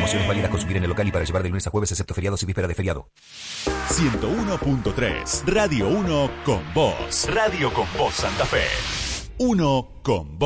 Promociones válidas consumir en el local y para llevar de lunes a jueves excepto feriados y víspera de feriado. 101.3 Radio 1 con vos. Radio con vos Santa Fe. 1 con vos.